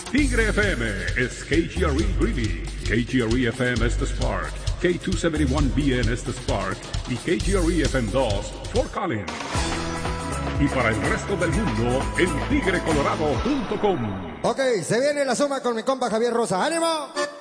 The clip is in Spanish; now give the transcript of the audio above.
Tigre FM es KGRE Greeley, KGRE FM es The Spark, K271BN es The Spark y KGRE FM 2 Fort Collins. Y para el resto del mundo en tigrecolorado.com. Ok, se viene la suma con mi compa Javier Rosa. ¡Ánimo!